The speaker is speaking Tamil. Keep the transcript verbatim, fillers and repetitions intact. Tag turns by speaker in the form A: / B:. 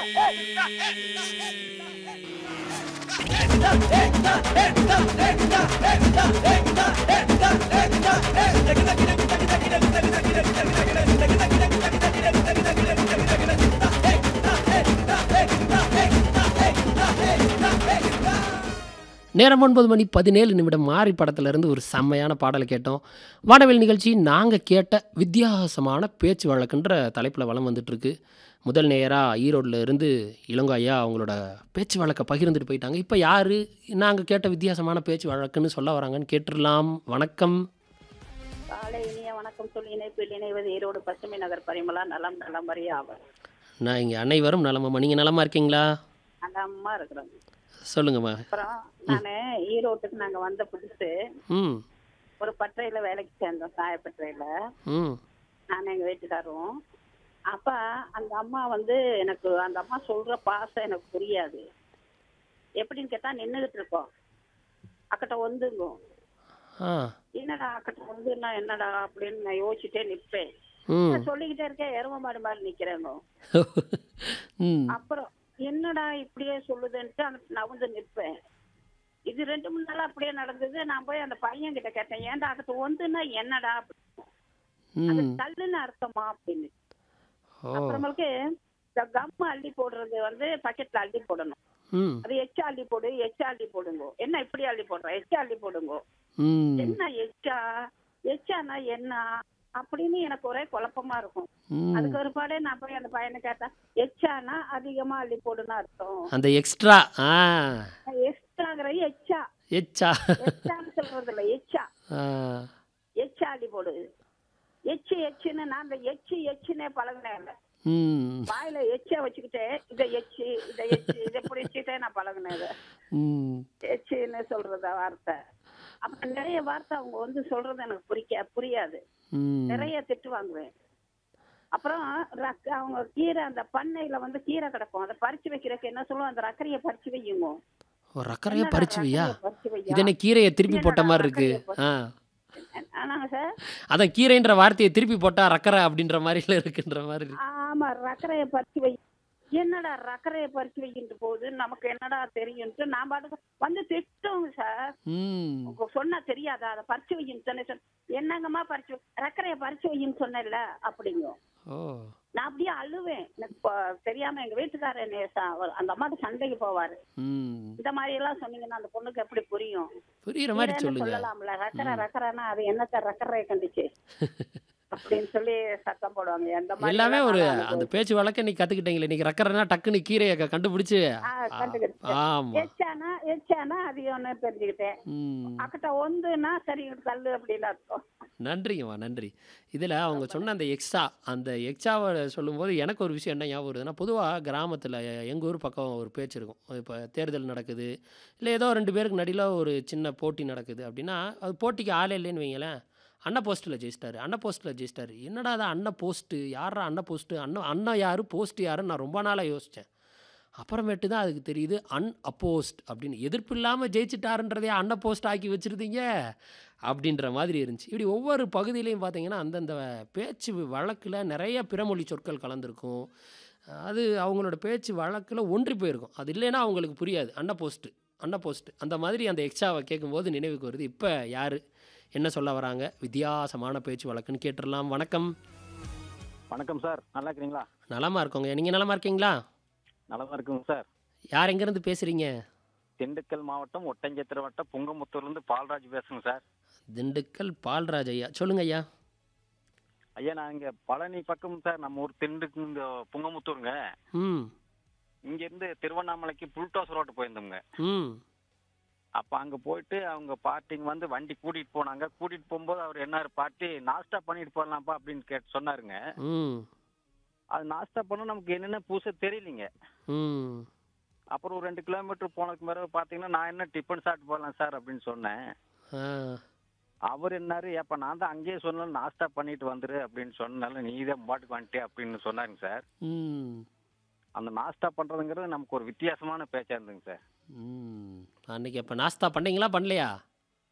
A: நேரம் ஒன்பது மணி பதினேழு நிமிடம். மாறி படத்திலிருந்து ஒரு செம்மையான பாடலை கேட்டோம். வானவில் நிகழ்ச்சி நாங்கள் கேட்ட வித்தியாசமான பேச்சு வழக்குன்ற தலைப்பில் வளம் வந்துட்டுருக்கு. முதல் நேயராக ஈரோட்டில் இருந்து இளங்கோ ஐயா அவங்களோட பேச்சு வழக்கை பகிர்ந்துட்டு போயிட்டாங்க. இப்போ யார் நாங்கள் கேட்ட வித்தியாசமான பேச்சு வழக்குன்னு சொல்ல வராங்கன்னு கேட்டுடலாம். வணக்கம்.
B: காலை இனிய வணக்கம் சொல்லி இணைப்பில் இணைவது ஈரோடு பசுமை நகர் பரிமளா. நலம் நலமறிய ஆவர்.
A: நான் இங்கே அனைவரும் நலமாம்மா. நீங்கள் நலமா இருக்கீங்களா?
B: நலமா இருக்கிறோம்.
A: சொல்லுங்கம்மா.
B: அப்புறம் நான் ஈரோட்டுக்கு நாங்கள் வந்த புதுசு
A: ம்
B: ஒரு பட்டறையில் வேலைக்கு சேர்ந்தோம். சாயப்பட்டறையில்
A: ம்
B: நான் எங்கள் வீட்டுக்காரரும். அப்போ அந்த அம்மா வந்து எனக்கு அந்த அம்மா சொல்கிற பாசம் எனக்கு புரியாது. எப்படின்னு கேட்டால் நின்றுகிட்டு இருக்கோம், அக்கட்ட வந்துங்க
A: ஆ
B: என்னடா அக்கட்ட வந்துன்னா என்னடா அப்படின்னு நான் யோசிச்சுட்டே நிற்பேன்.
A: ம்
B: நான் சொல்லிக்கிட்டே இருக்கேன், எரும மாடு மாதிரி நிற்கிறேங்க.
A: ம்
B: அப்புறம் என்னடா இப்படியே சொல்லுதுன்ட்டு அந்த நவுந்து நிற்பேன். இது ரெண்டு மூணு நாள் அப்படியே நடந்தது. நான் போய் அந்த பையன் கிட்ட கேட்டேன், ஏன்டா அதுக்கு ஒன்றுன்னா என்னடா அது
A: ம்
B: தள்ளுன்னு அர்த்தமா அப்படின்னு.
A: ஓ
B: அப்புறமேலுக்கு இந்த கம் அள்ளி போடுறது வந்து பக்கெட்ல அள்ளி போடணும்.
A: ம்
B: அது எச்சா அள்ளி போடு, எச்சா அள்ளி போடுங்க. என்ன இப்படி அள்ளி போடுற, எச்சா அள்ளி போடுங்க.
A: ம்
B: என்ன எச்சா எச்சானா என்ன அப்படின்னு எனக்கு ஒரே குழப்பமா இருக்கும்.
A: ம்
B: அதுக்கு ஒரு பாடே நான் போய் அந்த பையனை கேட்டேன், எச்சானா அதிகமா அள்ளி போடுன்னு அர்த்தம்.
A: அந்த எக்ஸ்ட்ரா ஆ
B: எக்ஸ்ட்ராங்கிற எச்சா
A: எச்சா
B: எச்சான்னு சொல்றது இல்ல, எச்சா
A: ஆ
B: எச்சா அள்ளி போடு. எச்சு எச்சுன்னு நான் அந்த எச்சு எச்சுன்னே பழகினேன்.
A: ம்
B: வாயில எச்ச வச்சுக்கிட்டே இதை எச்சு இதை எச்சு இதை பிடிச்சிட்டே நான் பழகினேன்.
A: ம்
B: எச்சுன்னு சொல்றத வார்த்தை. அப்ப நிறைய வார்த்தை அவங்க வந்து சொல்றது எனக்கு புரிக்க புரியாது.
A: ம்
B: நிறைய திட்டு வாங்குவேன். அப்புறம் ரக்க அவங்க கீரை அந்த பண்ணையில வந்து கீரை கிடக்கும், அதை பறிச்சு வைக்கிறதுக்கு என்ன சொல்லுவோம், அந்த ரக்கரையை பறிச்சு வையுங்க.
A: ஒரு ரக்கரையை
B: என்னடா
A: பறிச்சு வையா?
B: ரக்கரையை பறிச்சு வையா?
A: இது என்ன கீரையை திருப்பி போட்ட
B: என்னடா
A: மாதிரி இருக்கு?
B: ரக்கரையை பறிச்சு
A: ஆ
B: ஆனாங்க சார்.
A: அதான் கீரைன்ற வார்த்தையை திருப்பி போட்டா ரக்கரை அப்படின்ற மாதிரில இருக்குன்ற மாதிரி இருக்கு.
B: ஆமா, ரக்கரையை பறிச்சு வை. என்னடா ரக்கரையை பறிச்சு வைக்கின்ற போது நமக்கு என்னடா தெரியும்ட்டு நான் பாட்டுக்கு வந்து திட்டுவோங்க சார்.
A: ம்
B: உங்க சொன்னா தெரியாதா, அதை பறிச்சு வையின்னு சொன்ன சொன்ன என்னங்கம்மா பறிச்சு வை, ரக்கரையை பறிச்சு வையின்னு சொன்னேன்ல அப்படிங்க.
A: ஓ
B: நான் அப்படியே அழுவேன். எனக்கு இப்போ தெரியாம எங்க வீட்டுக்காரர் என்னைய ச- அவர் அந்த அம்மாட்ட சண்டைக்கு போவாரு.
A: ம்
B: இந்த மாதிரி எல்லாம் சொன்னீங்கன்னா அந்த பொண்ணுக்கு எப்படி புரியும்?
A: புரியுற மாதிரி
B: கீரைன்னு
A: சொல்லுங்க.
B: சொல்லலாம்ல, ரக்கரை ரக்கரைன்னா அது என்னத்த ரக்கரையை கண்டிச்சு அப்படின்னு சொல்லி சத்தம் போடுவாங்க. எந்த மாதிரி
A: எல்லாமே
B: எல்லாம்
A: ஒரு
B: நான்
A: அந்த
B: அனுபவிச்சேன்.
A: பேச்சு வழக்க நீ கத்துக்கிட்டீங்களே. இன்னைக்கு ரக்கரைனா டக்குன்னு கீரையை க- கண்டுபிடிச்சு
B: ஆ,
A: ஆ,
B: கண்டுக்கிட்டேன்.
A: ஆமா.
B: எச்சானா எச்சானா அது ஒன்று தெரிஞ்சுக்கிட்டேன்.
A: ம்
B: அக்கிட்ட ஒன்றுனா சரி தள்ளு அப்படின்னு அர்த்தம்.
A: நன்றிங்கம்மா நன்றி. இதில் அவங்க சொன்ன அந்த எக்ஸ்ட்ரா அந்த எக்ஸ்ட்ராவை சொல்லும்போது எனக்கு ஒரு விஷயம் என்ன ஞாபகம் வருதுன்னா, பொதுவாக கிராமத்தில் எங்கள் ஊர் பக்கம் ஒரு பேச்சு இருக்கும். இப்போ தேர்தல் நடக்குது, இல்லை ஏதோ ரெண்டு பேருக்கு நடுவில் ஒரு சின்ன போட்டி நடக்குது அப்படின்னா, அது போட்டிக்கு ஆளே இல்லைன்னு வைங்களேன், அண்ணன் போஸ்ட்டில் ஜெயிச்சிட்டாரு அண்ணன் போஸ்ட்டில் ஜெயிச்சிட்டாரு என்னடா அது அண்ணன் போஸ்ட்டு யாரா அண்ணன் போஸ்ட்டு அண்ணன் அண்ணன் யார் போஸ்ட் யாருன்னு நான் ரொம்ப நாளாக யோசித்தேன். அப்புறமேட்டு தான் அதுக்கு தெரியுது அன் அப்போஸ்ட் அப்படின்னு. எதிர்ப்பு இல்லாமல் ஜெயிச்சிட்டாருன்றதே அன் போஸ்ட் ஆக்கி வச்சுருந்தீங்க அப்படின்ற மாதிரி இருந்துச்சு. இப்படி ஒவ்வொரு பகுதியிலையும் பார்த்தீங்கன்னா அந்தந்த பேச்சு வழக்கில் நிறைய பிறமொழி சொற்கள் கலந்துருக்கும். அது அவங்களோட பேச்சு வழக்கில் ஒன்றி போயிருக்கும். அது இல்லைன்னா அவங்களுக்கு புரியாது. அன்ன போஸ்ட்டு அன்ன போஸ்ட்டு அந்த மாதிரி அந்த எக்ஸ்ட்ராவை கேட்கும்போது நினைவுக்கு வருது. இப்போ யார் என்ன சொல்ல வராங்க வித்தியாசமான பேச்சு வழக்குன்னு கேட்டுடலாம். வணக்கம்.
C: வணக்கம் சார், நல்லா இருக்கிறீங்களா?
A: நலமா இருக்கோங்க. நீங்கள் நலமா இருக்கீங்களா?
C: நலமா இருக்குங்க சார்.
A: யார் எங்கேருந்து பேசுகிறீங்க?
C: திண்டுக்கல் மாவட்டம் ஒட்டஞ்சத்திர வட்டம் புங்கமுத்தூர்லேருந்து பால்ராஜ் பேசுங்க சார்.
A: திண்டுக்கல் பால்ராஜ் ஐயா. சொல்லுங்க ஐயா.
C: ஐயா, நான் இங்கே பழனி பக்கம் சார். நம்ம ஊர் திண்டுக்கு இந்த புங்கமுத்தூருங்க.
A: ம்
C: இங்கேருந்து திருவண்ணாமலைக்கு புல்டோஸ் ரோட்டு போயிருந்தோங்க.
A: ம்
C: அப்போ அங்கே போயிட்டு அவங்க பார்ட்டிங்க வந்து வண்டி கூட்டிகிட்டு போனாங்க. கூட்டிகிட்டு போகும்போது அவர் என்னாரு பார்ட்டி நாஸ்டா பண்ணிட்டு போகலாம்ப்பா அப்படின்னு கேட்டு சொன்னாருங்க.
A: ம்
C: அது நாஸ்டா பண்ண நமக்கு என்னென்ன புதுசாக தெரியலிங்க.
A: ம்
C: அப்புறம் ஒரு ரெண்டு கிலோமீட்டர் போனதுக்கு பிறகு பார்த்தீங்கன்னா நான் என்ன டிஃபன் சாப்பிட்டு போகலாம் சார் அப்படின்னு சொன்னேன்.
A: ஆ
C: அவர் என்னாரு, ஏப்பா நான் தான் அங்கேயே சொன்னாலும் நாஸ்டா பண்ணிட்டு வந்துரு அப்படின்னு சொன்னாலும் நீ தான் பாட்டுக்கு வந்துட்டே அப்படின்னு சொன்னாருங்க சார்.
A: ம்
C: அந்த நாஸ்டா பண்றதுங்கிறது நமக்கு ஒரு வித்தியாசமான பேச்சா இருந்துங்க சார்.
A: ம் அன்னைக்கு இப்போ நாஸ்தா பண்ணீங்களா பண்ணலையா?